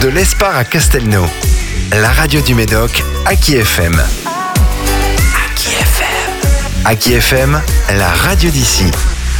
de l'Espar à Castelnau. La radio du Médoc, Aki FM. Aki FM. Aki FM, la radio d'ici.